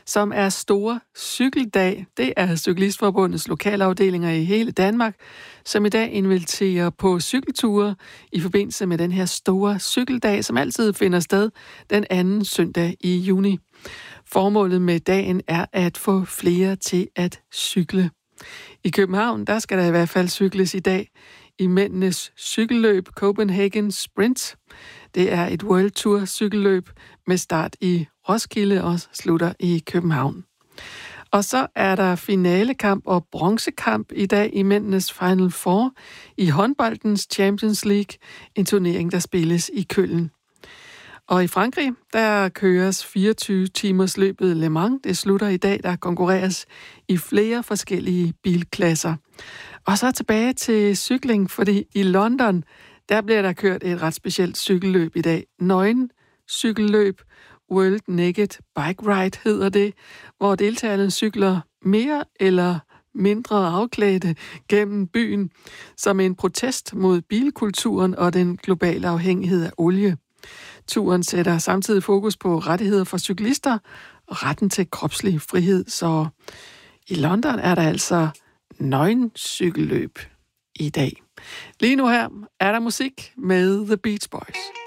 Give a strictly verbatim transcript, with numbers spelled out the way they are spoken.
som er store cykeldag. Det er Cyklistforbundets lokalafdelinger i hele Danmark, som i dag inviterer på cykelture i forbindelse med den her store cykeldag, som altid finder sted den anden søndag i juni. Formålet med dagen er at få flere til at cykle. I København, der skal der i hvert fald cykles i dag i mændenes cykelløb Copenhagen Sprint. Det er et World Tour cykelløb med start i Roskilde og slutter i København. Og så er der finalekamp og bronzekamp i dag i mændenes Final Four i håndboldens Champions League, en turnering, der spilles i Køln. Og i Frankrig, der køres fireogtyve timers løbet Le Mans. Det slutter i dag, der konkurreres i flere forskellige bilklasser. Og så tilbage til cykling, fordi i London, der bliver der kørt et ret specielt cykelløb i dag. Nøgen cykelløb, World Naked Bike Ride hedder det, hvor deltagerne cykler mere eller mindre afklædte gennem byen som en protest mod bilkulturen og den globale afhængighed af olie. Turen sætter samtidig fokus på rettigheder for cyklister og retten til kropslig frihed, så i London er der altså nøgen cykelløb i dag. Lige nu her er der musik med The Beach Boys.